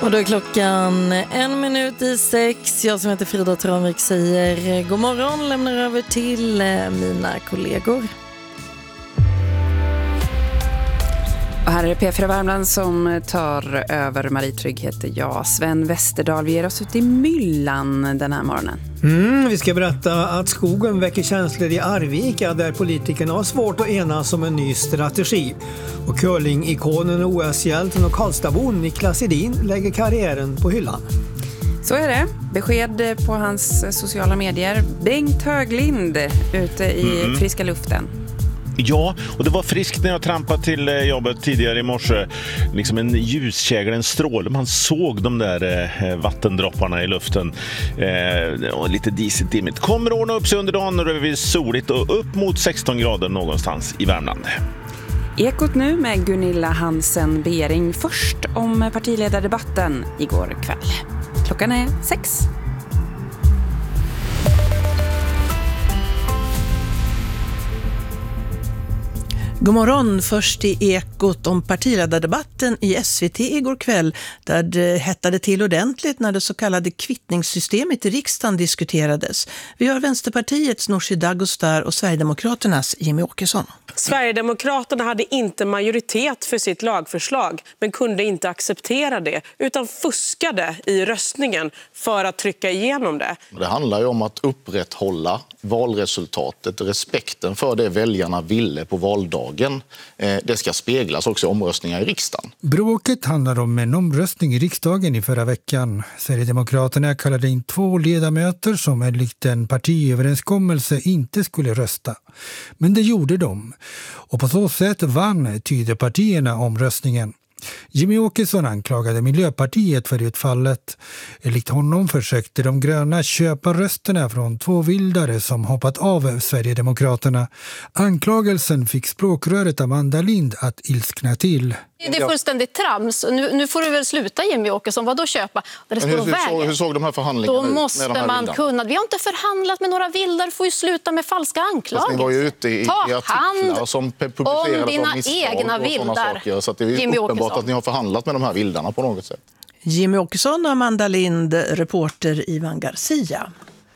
Och då är klockan 5:01. Jag som heter Frida Tranvik säger god morgon, lämnar över till mina kollegor. Och här är det P4 Värmland som tar över. Marie Trygg heter jag. Sven Westerdahl, vi ger oss ut i myllan den här morgonen. Vi ska berätta att skogen väcker känslor i Arvika där politikerna har svårt att enas om en ny strategi. Och curling-ikonen, OS-hjälten och Karlstadbon Niklas Edin lägger karriären på hyllan. Så är det. Besked på hans sociala medier. Bengt Höglind ute i friska luften. Ja, och det var friskt när jag trampade till jobbet tidigare i morse. Liksom en ljuskägla, en stråle. Man såg de där vattendropparna i luften. Och lite disigt dimmigt. Kommer ordna upp sig under dagen och det blir soligt och upp mot 16 grader någonstans i Värmland. Ekot nu med Gunilla Hansen Bering. Först om partiledardebatten igår kväll. Klockan är 6. God morgon, först i Ekot om partiledardebatten i SVT igår kväll där det hettade till ordentligt när det så kallade kvittningssystemet i riksdagen diskuterades. Vi har Vänsterpartiets Nooshi Dadgostar och Sverigedemokraternas Jimmy Åkesson. Sverigedemokraterna hade inte majoritet för sitt lagförslag men kunde inte acceptera det utan fuskade i röstningen för att trycka igenom det. Det handlar ju om att upprätthålla valresultatet, respekten för det väljarna ville på valdagen. Det ska speglas också i omröstningar i riksdagen. Bråket handlar om en omröstning i riksdagen i förra veckan. Sverigedemokraterna kallade in 2 ledamöter som enligt en partiöverenskommelse inte skulle rösta. Men det gjorde de. Och på så sätt vann Tidöpartierna omröstningen. Jimmy Åkesson anklagade Miljöpartiet för utfallet. Enligt honom försökte de gröna köpa rösterna från 2 vildare som hoppat av Sverigedemokraterna. Anklagelsen fick språkröret Amanda Lind att ilskna till. Det är fullständigt trams. Nu får du väl sluta, Jimmy Åkesson. Vad då köpa? Hur såg de här förhandlingarna ut? Då måste man kunna. Vi har inte förhandlat med några vildar. Får ju sluta med falska anklagelser. Ni var ju ute i artiklar som publicerades om dina egna vildar. Så att det är Jimmy uppenbart Åkesson. att ni har förhandlat med de här vildarna på något sätt. Jimmy Åkesson och Amanda Lind, reporter Ivan Garcia.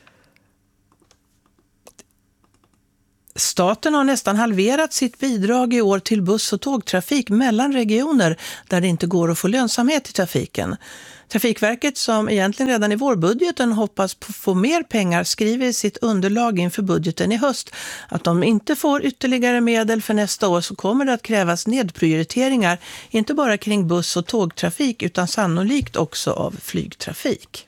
Staten har nästan halverat sitt bidrag i år till buss- och tågtrafik mellan regioner där det inte går att få lönsamhet i trafiken. Trafikverket, som egentligen redan i vårbudgeten hoppas på få mer pengar, skriver i sitt underlag inför budgeten i höst att om de inte får ytterligare medel för nästa år så kommer det att krävas nedprioriteringar, inte bara kring buss- och tågtrafik utan sannolikt också av flygtrafik.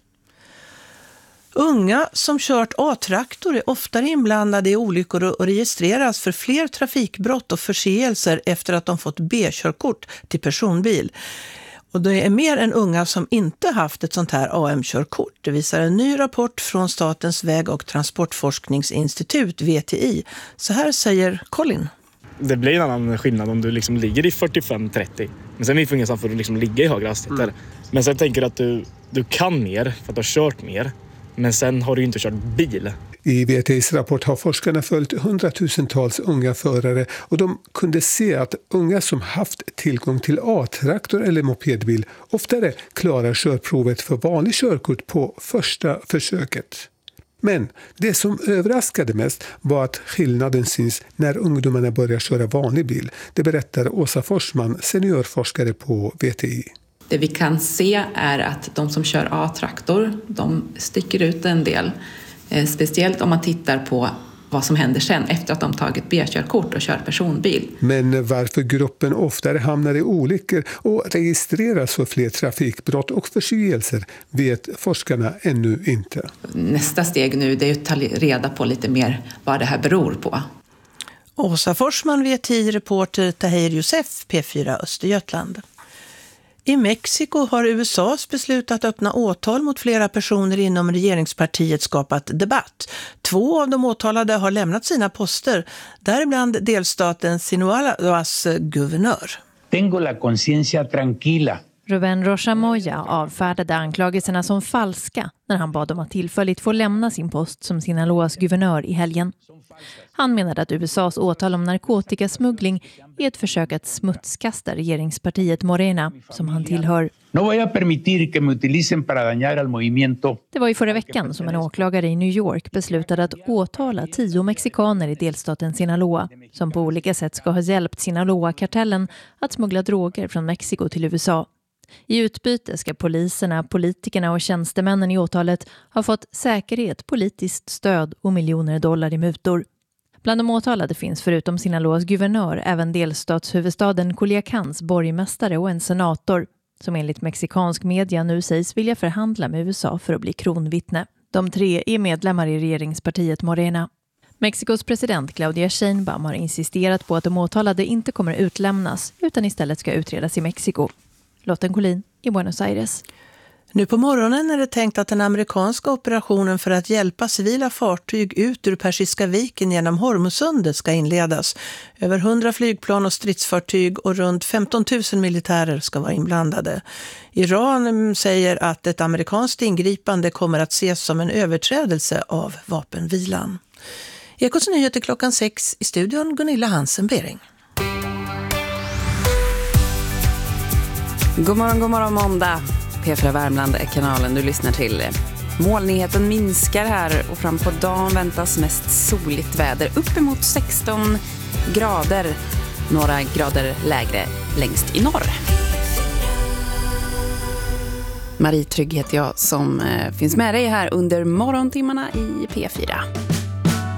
Unga som kört A-traktor är oftare inblandade i olyckor och registreras för fler trafikbrott och förseelser efter att de fått B-körkort till personbil. Och det är mer än unga som inte haft ett sånt här AM-körkort. Det visar en ny rapport från Statens väg- och transportforskningsinstitut, VTI. Så här säger Colin. Det blir en annan skillnad om du liksom ligger i 45-30. Men sen är det ingenstans för att liksom ligga i högre hastigheter. Men sen tänker du att du kan mer för att du har kört mer. Men sen har du inte kört bil. I VTIs rapport har forskarna följt 100,000-tals unga förare och de kunde se att unga som haft tillgång till A-traktor eller mopedbil oftare klarar körprovet för vanlig körkort på första försöket. Men det som överraskade mest var att skillnaden syns när ungdomarna börjar köra vanlig bil. Det berättar Åsa Forsman, seniorforskare på VTI. Det vi kan se är att de som kör A-traktor, de sticker ut en del. Speciellt om man tittar på vad som händer sen efter att de tagit B-körkort och kör personbil. Men varför gruppen oftare hamnar i olyckor och registreras för fler trafikbrott och förseelser vet forskarna ännu inte. Nästa steg nu är att ta reda på lite mer vad det här beror på. Åsa Forsman, VTI-reporter Tahir Youssef, P4 Östergötland. I Mexiko har USAs beslut att öppna åtal mot flera personer inom regeringspartiet skapat debatt. 2 av de åtalade har lämnat sina poster, däribland delstaten Sinaloas guvernör. Tengo la conciencia tranquila. Rubén Rocha Moya avfärdade anklagelserna som falska när han bad om att tillfälligt få lämna sin post som Sinaloas guvernör i helgen. Han menade att USAs åtal om narkotikasmuggling är ett försök att smutskasta regeringspartiet Morena, som han tillhör. Det var i förra veckan som en åklagare i New York beslutade att åtala 10 mexikaner i delstaten Sinaloa, som på olika sätt ska ha hjälpt Sinaloa-kartellen att smuggla droger från Mexiko till USA. I utbyte ska poliserna, politikerna och tjänstemännen i åtalet ha fått säkerhet, politiskt stöd och miljoner dollar i mutor. Bland de åtalade finns förutom Sinaloas guvernör även delstatshuvudstaden Culiacans borgmästare och en senator, som enligt mexikansk media nu sägs vilja förhandla med USA för att bli kronvittne. De 3 är medlemmar i regeringspartiet Morena. Mexikos president Claudia Sheinbaum har insisterat på att de åtalade inte kommer utlämnas utan istället ska utredas i Mexiko. Lotten Collin i Buenos Aires. Nu på morgonen är det tänkt att den amerikanska operationen för att hjälpa civila fartyg ut ur Persiska viken genom Hormuzsundet ska inledas. Över 100 flygplan och stridsfartyg och runt 15 000 militärer ska vara inblandade. Iran säger att ett amerikanskt ingripande kommer att ses som en överträdelse av vapenvilan. Ekots nyheter 6:00 i studion Gunilla Hansen-Bering. God morgon måndag. P4 Värmland är kanalen du lyssnar till. Molnigheten minskar här och fram på dagen väntas mest soligt väder. Uppemot 16 grader, några grader lägre längst i norr. Marie Trygg heter jag som finns med dig här under morgontimmarna i P4.